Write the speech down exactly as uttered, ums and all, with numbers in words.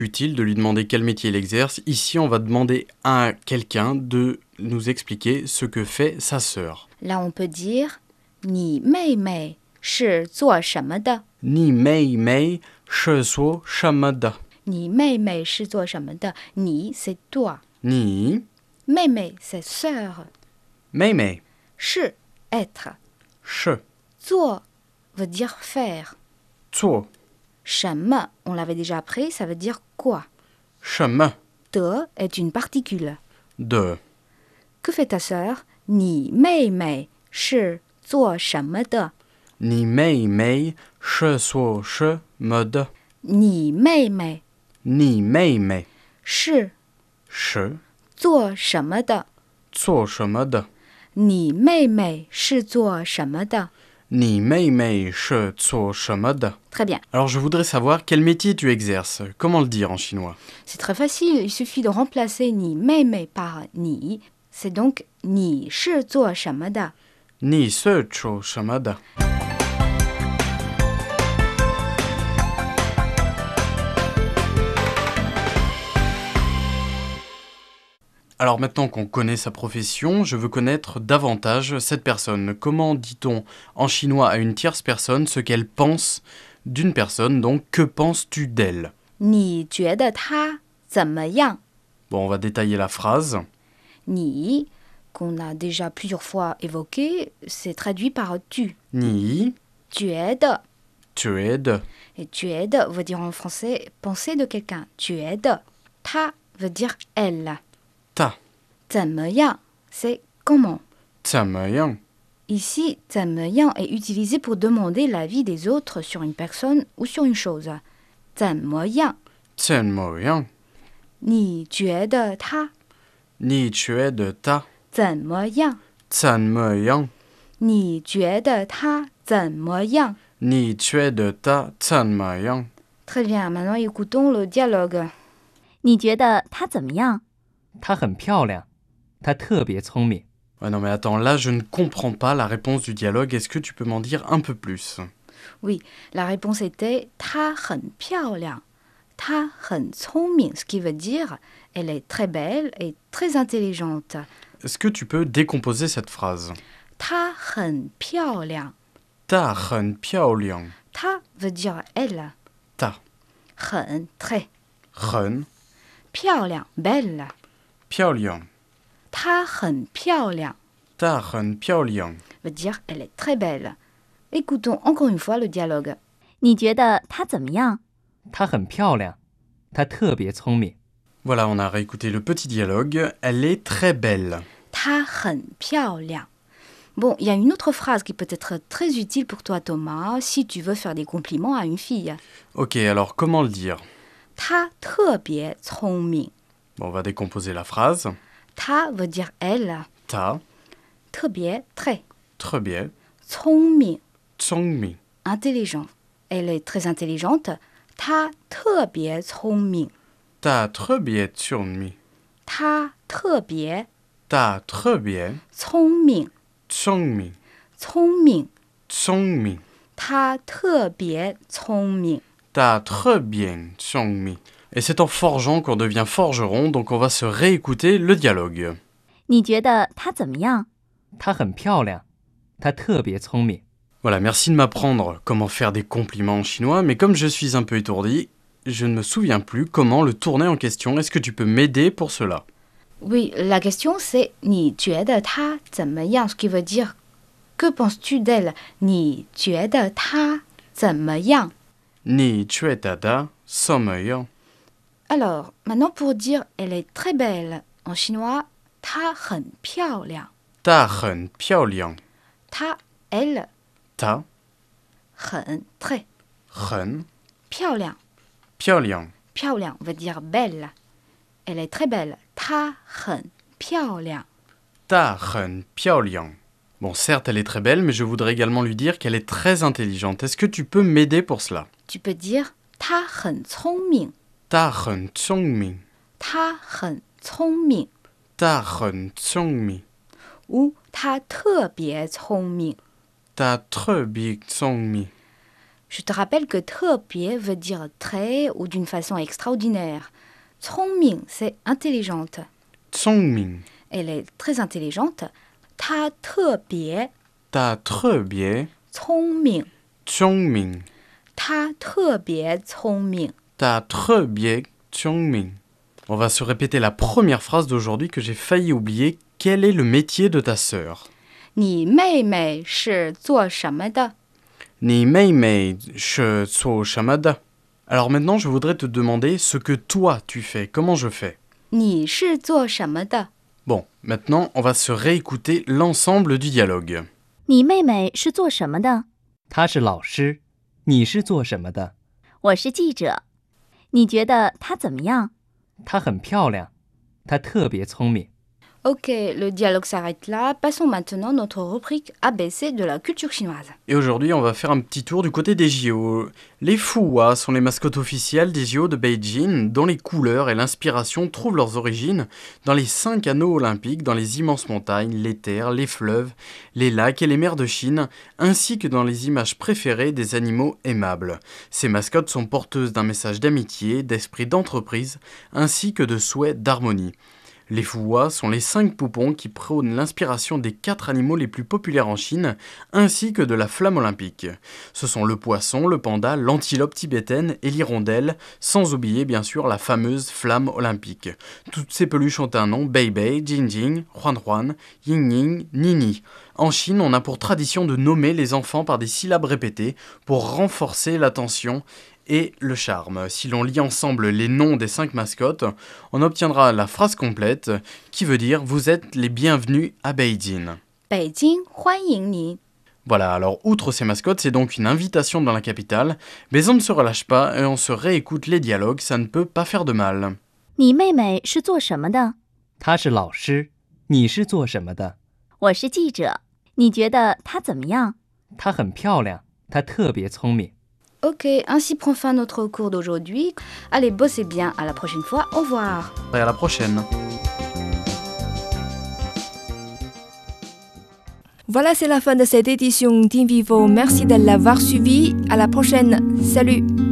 Utile de lui demander quel métier il exerce. Ici, on va demander à quelqu'un de nous expliquer ce que fait sa sœur. Là, on peut dire 你妹妹是做什么的 Ni mei mei shi suo shama de. 你妹妹是做什么的 你 c'est toi. Ni 妹妹 c'est sœur. mei mei 是 être. shi 做 veut dire faire. zuo 什么 on l'avait déjà appris, ça veut dire quoi. shama De est une particule. de. Que fait ta sœur 你妹妹是做什么的 Ni mei mei shi suo shi me de. 你妹妹 Ni mei mei 是 shi 做什么的 zuo shama de. 你妹妹是做什么的 Ni mei mei shi zuo shama de. Très bien. Alors je voudrais savoir quel métier tu exerces. Comment le dire en chinois? C'est très facile, il suffit de remplacer 你妹妹 par 你. C'est donc 你是做什么的 Ni se chuo shama de. Alors maintenant qu'on connaît sa profession, je veux connaître davantage cette personne. Comment dit-on en chinois à une tierce personne ce qu'elle pense d'une personne? Donc, que penses-tu d'elle? 你觉得她怎么样 Bon, on va détailler la phrase. 你 qu'on a déjà plusieurs fois évoqué, c'est traduit par tu. Ni 觉得 tu es de. Et 觉得 veut dire en français penser de quelqu'un. 觉得 她 veut dire elle. Ta 怎么样 c'est comment. yang. Ici, 怎么样 est utilisé pour demander l'avis des autres sur une personne ou sur une chose. 怎么样 yang. 你觉得她 Ni tu es de ta. 怎么样 yang. 你觉得她怎么样 Ni tu es de ta. yang. Très bien, maintenant écoutons le dialogue. 你觉得她怎么样？ 她很漂亮，她特别聪明。 Ouais, non mais attends, là je ne comprends pas la réponse du dialogue. Est-ce que tu peux m'en dire un peu plus? Oui, la réponse était 她很漂亮她很聪明 ce qui veut dire elle est très belle et très intelligente. Est-ce que tu peux décomposer cette phrase? 她很漂亮 Ta hen piao liang. 她 veut dire elle. Ta 很 très. hen 漂亮 belle. piao liang. 她很漂亮 Ta hen piao liang. veut dire elle est très belle. Écoutons encore une fois le dialogue. 你觉得她怎么样？ 她很漂亮，她特别聪明。 Voilà, on a réécouté le petit dialogue. Elle est très belle. 她很漂亮 Bon, il y a une autre phrase qui peut être très utile pour toi, Thomas, si tu veux faire des compliments à une fille. Ok, alors comment le dire? 她特别聪明 Bon, on va décomposer la phrase. 她 veut dire elle. Ta 特别 très. très bien. 聪明 Tsongmi. intelligent. Elle est très intelligente. 她特别聪明 Ta très bien tsongmi. 她特别 Ta très bien 聪明 tsongmi. 聪明 Tsongmi. 她特别聪明 Ta très bien tsongmi. Et c'est en forgeant qu'on devient forgeron, donc on va se réécouter le dialogue. 你觉得她怎么样？ 她很漂亮，她特别聪明。 Voilà, merci de m'apprendre comment faire des compliments en chinois, mais comme je suis un peu étourdi, je ne me souviens plus comment le tourner en question. Est-ce que tu peux m'aider pour cela? Oui, la question c'est 你觉得她怎么样 ce qui veut dire que penses-tu d'elle 你觉得她怎么样 Ni tu es tada, sommeil. Alors, maintenant pour dire elle est très belle en chinois 她很漂亮 Ta hen piao liang. 她 elle Ta 很 très hen 漂亮 piao liang. 漂亮 veut dire belle. Elle est très belle. 她很漂亮 Ta hen piao liang. Bon, certes, elle est très belle, mais je voudrais également lui dire qu'elle est très intelligente. Est-ce que tu peux m'aider pour cela? Tu peux dire 她很聪明 Ta hen tsongmi. 她很聪明 Ta hen tsongmi. ou 她特别聪明 Ta très bien tsongmi. Je te rappelle que 特别 veut dire très ou d'une façon extraordinaire. 聪明 c'est intelligente. Tsongming. Elle est très intelligente. 她特别 Ta tre bien. 聪明 Tsongming. 她特别聪明 Ta tre bien. Tsongming. On va se répéter la première phrase d'aujourd'hui que j'ai failli oublier. Quel est le métier de ta sœur? 你妹妹是做什么的 Ni mei mei she so shamada. Alors maintenant, je voudrais te demander ce que toi tu fais. Comment je fais? 你是做什么的 Bon, maintenant, on va se réécouter l'ensemble du dialogue. 你妹妹是做什么的？ 她是老师，你是做什么的？ 我是记者。你觉得她怎么样？ 她很漂亮，她特别聪明。 Ok, le dialogue s'arrête là. Passons maintenant à notre rubrique A B C de la culture chinoise. Et aujourd'hui, on va faire un petit tour du côté des J O. Les Fuhua sont les mascottes officielles des J O de Beijing, dont les couleurs et l'inspiration trouvent leurs origines dans les cinq anneaux olympiques, dans les immenses montagnes, les terres, les fleuves, les lacs et les mers de Chine, ainsi que dans les images préférées des animaux aimables. Ces mascottes sont porteuses d'un message d'amitié, d'esprit d'entreprise, ainsi que de souhait d'harmonie. Les Fuhua sont les cinq poupons qui prônent l'inspiration des quatre animaux les plus populaires en Chine, ainsi que de la flamme olympique. Ce sont le poisson, le panda, l'antilope tibétaine et l'hirondelle, sans oublier bien sûr la fameuse flamme olympique. Toutes ces peluches ont un nom: Bei Bei, Jing Jing, Huan Huan, Ying Ying, Nini. En Chine, on a pour tradition de nommer les enfants par des syllabes répétées pour renforcer l'attention et le charme. Si l'on lit ensemble les noms des cinq mascottes, on obtiendra la phrase complète qui veut dire « Vous êtes les bienvenus à Beijing ». 北京欢迎你 Voilà, alors outre ces mascottes, c'est donc une invitation dans la capitale, mais on ne se relâche pas et on se réécoute les dialogues, ça ne peut pas faire de mal. 你妹妹是做什么的？ 她是老师，你是做什么的？ 我是记者。你觉得她怎么样？ 她很漂亮，她特别聪明。 Ok, ainsi prend fin notre cours d'aujourd'hui. Allez, bossez bien, à la prochaine fois, au revoir. Et à la prochaine. Voilà, c'est la fin de cette édition d'Invivo. Merci de l'avoir suivi. À la prochaine. Salut!